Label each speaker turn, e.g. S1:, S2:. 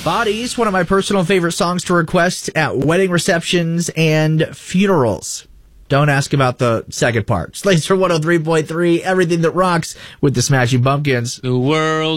S1: Bodies, one of my personal favorite songs to request at wedding receptions and funerals. Don't ask about the second part. Slates for 103.3, everything that rocks with the Smashing Pumpkins.
S2: The world